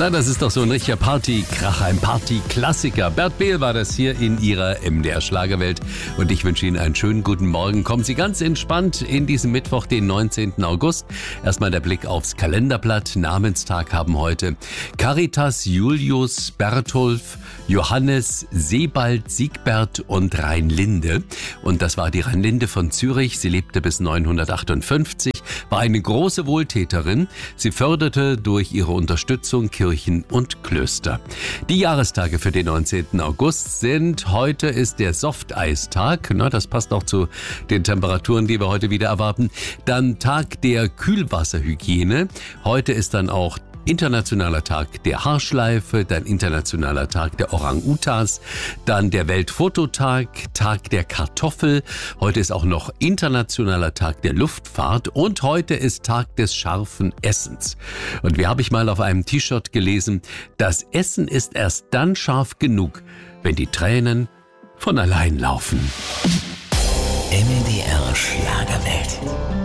Na, das ist doch so ein richtiger Partykracher, ein Partyklassiker. Bert Behl war das hier in Ihrer MDR-Schlagerwelt und ich wünsche Ihnen einen schönen guten Morgen. Kommen Sie ganz entspannt in diesen Mittwoch, den 19. August. Erstmal der Blick aufs Kalenderblatt. Namenstag haben heute Caritas, Julius, Bertulf, Johannes, Sebald, Siegbert und Reinlinde. Und das war die Reinlinde von Zürich. Sie lebte bis 958, war eine große Wohltäterin. Sie förderte durch ihre Unterstützung Kirchen und Klöster. Die Jahrestage für den 19. August sind: heute ist der Softeistag, das passt auch zu den Temperaturen, die wir heute wieder erwarten. Dann Tag der Kühlwasserhygiene. Heute ist dann auch Internationaler Tag der Haarschleife, dann Internationaler Tag der Orang-Utans, dann der Weltfototag, Tag der Kartoffel. Heute ist auch noch Internationaler Tag der Luftfahrt und heute ist Tag des scharfen Essens. Und wie habe ich mal auf einem T-Shirt gelesen: das Essen ist erst dann scharf genug, wenn die Tränen von allein laufen. MDR Schlagerwelt.